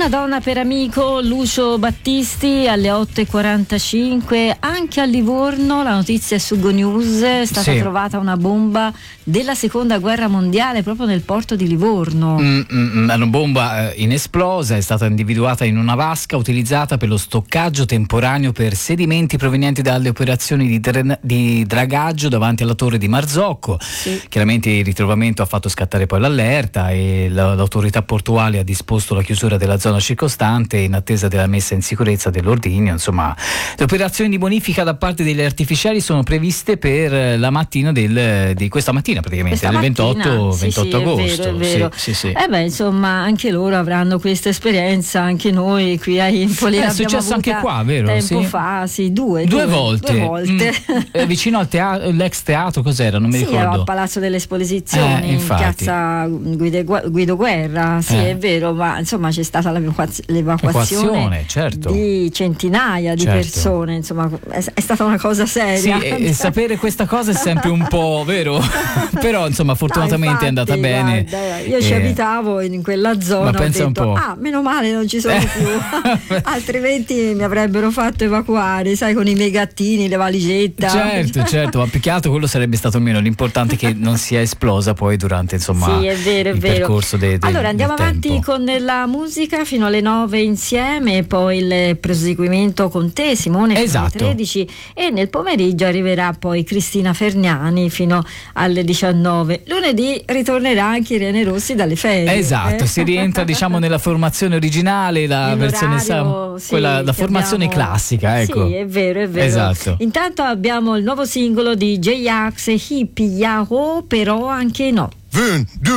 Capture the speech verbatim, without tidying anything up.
donna per amico Lucio Battisti alle otto e quarantacinque. Anche a Livorno la notizia è su Go News, è stata sì. trovata una bomba della seconda guerra mondiale proprio nel porto di Livorno. Mm, mm, una bomba eh, inesplosa, è stata individuata in una vasca utilizzata per lo stoccaggio temporaneo per sedimenti provenienti dalle operazioni di, dren- di dragaggio davanti alla torre di Marzocco. Sì. Chiaramente il ritrovamento ha fatto scattare poi l'allerta e la, l'autorità portuale ha disposto la chiusura della zona circostante in attesa della messa in sicurezza dell'ordigno. Insomma, le operazioni di bonifica da parte degli artificiali sono previste per la mattina del, di questa mattina praticamente, del ventotto, sì, ventotto sì, agosto. È vero, è vero. Sì, sì, sì. Eh beh, insomma, anche loro avranno questa esperienza, anche noi qui a Empoli è l'abbiamo successo anche qua, vero? Tempo sì. fa, sì, due, due, due volte, due volte. Mm, eh, vicino al teatro, l'ex teatro, cos'era? Non mi sì, ricordo. Era al Palazzo delle Esposizioni, eh, in piazza Guido, Guido Guerra, sì, eh. è vero, ma insomma c'è stata l'evacuazione, l'evacuazione certo. di centinaia di certo. persone, insomma è, è stata una cosa seria. Sì, e, e sapere questa cosa è sempre un po', vero? Però insomma fortunatamente no, infatti, è andata bene. Guarda, io ci eh, abitavo in quella zona, ma pensa ho detto, un po'. ah, meno male non ci sono più, altrimenti mi avrebbero fatto evacuare, sai, con i miei gattini, le valigette. Certo, certo, ma più che altro quello sarebbe stato meno, l'importante è che non sia esplosa poi durante insomma sì, è vero, è il vero. percorso de, de, allora andiamo del avanti tempo. con la musica fino alle nove insieme e poi il proseguimento con te Simone fino esatto. alle tredici e nel pomeriggio arriverà poi Cristina Fergnani fino alle diciannove. Lunedì ritornerà anche Irene Rossi dalle ferie. Esatto, eh? si rientra diciamo nella formazione originale, la versione sa, sì, quella la formazione abbiamo... classica, ecco. Sì, è vero, è vero. Esatto. Intanto abbiamo il nuovo singolo di J-Ax, Hippie Yahoo, però anche no. Un, due